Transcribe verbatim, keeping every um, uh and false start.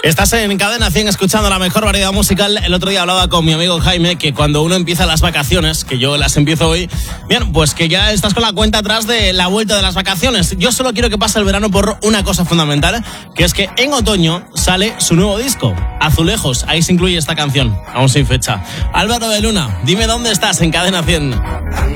Estás en Cadena cien escuchando la mejor variedad musical. El otro día hablaba con mi amigo Jaime que cuando uno empieza las vacaciones, que yo las empiezo hoy, bien, pues que ya estás con la cuenta atrás de la vuelta de las vacaciones. Yo solo quiero que pase el verano por una cosa fundamental, que es que en otoño sale su nuevo disco, Azulejos. Ahí se incluye esta canción, aún sin fecha. Álvaro de Luna, dime dónde estás en Cadena cien.